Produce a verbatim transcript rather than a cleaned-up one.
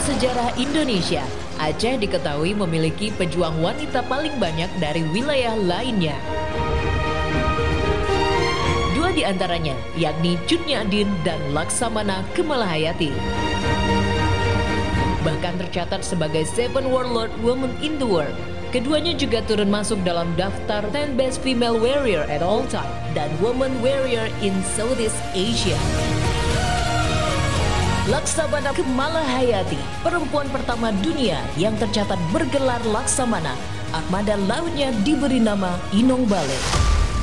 sejarah Indonesia, Aceh diketahui memiliki pejuang wanita paling banyak dari wilayah lainnya. Dua di antaranya, yakni Cut Nyak dan Laksamana Kemalahayati. Bahkan tercatat sebagai Seven Warlord Women in the World. Keduanya juga turun masuk dalam daftar ten Best Female Warrior at All Time dan Women Warrior in Southeast Asia. Laksamana Kemalahayati, perempuan pertama dunia yang tercatat bergelar Laksamana. Armada lautnya diberi nama Inong Balek.